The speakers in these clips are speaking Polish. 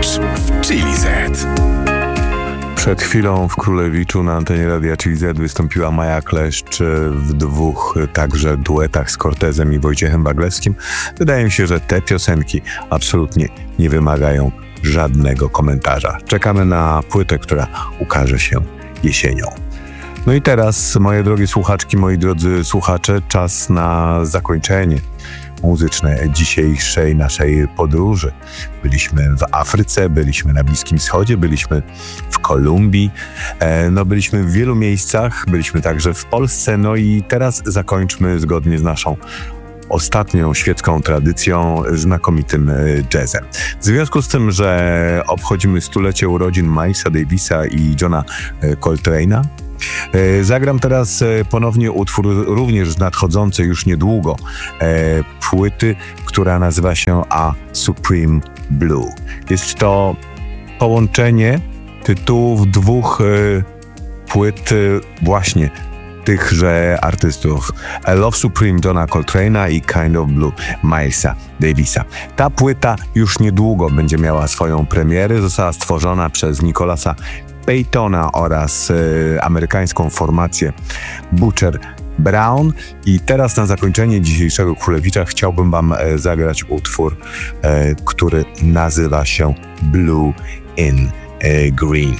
Królewicz w Chili Z. Przed chwilą w Królewiczu na antenie Radia Chili Z wystąpiła Maja Kleszcz w dwóch także duetach z Cortezem i Wojciechem Baglewskim. Wydaje mi się, że te piosenki absolutnie nie wymagają żadnego komentarza. Czekamy na płytę, która ukaże się jesienią. No i teraz, moje drogie słuchaczki, moi drodzy słuchacze, czas na zakończenie muzyczne dzisiejszej naszej podróży. Byliśmy w Afryce, byliśmy na Bliskim Wschodzie, byliśmy w Kolumbii, byliśmy w wielu miejscach, byliśmy także w Polsce, no i teraz zakończmy zgodnie z naszą ostatnią świecką tradycją znakomitym jazzem. W związku z tym, że obchodzimy stulecie urodzin Milesa Davisa i Johna Coltrane'a, zagram teraz ponownie utwór również nadchodzący już niedługo płyty, która nazywa się A Supreme Blue. Jest to połączenie tytułów dwóch płyt właśnie tychże artystów. A Love Supreme Johna Coltrane'a i Kind of Blue Milesa Davisa. Ta płyta już niedługo będzie miała swoją premierę. Została stworzona przez Nicolasa Paytona oraz amerykańską formację Butcher Brown. I teraz na zakończenie dzisiejszego Królewicza chciałbym wam zagrać utwór, który nazywa się Blue in Green.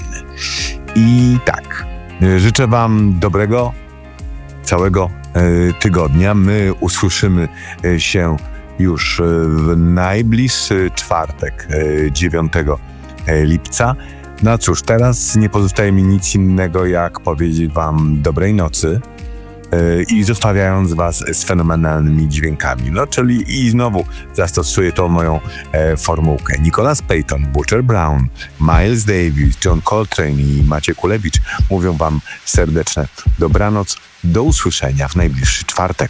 I tak, życzę wam dobrego całego tygodnia. My usłyszymy się już w najbliższy czwartek, 9 lipca. No cóż, teraz nie pozostaje mi nic innego, jak powiedzieć wam dobrej nocy i zostawiając was z fenomenalnymi dźwiękami. No, czyli i znowu zastosuję tą moją formułkę. Nicolas Payton, Butcher Brown, Miles Davis, John Coltrane i Maciej Kulewicz mówią wam serdeczne dobranoc. Do usłyszenia w najbliższy czwartek.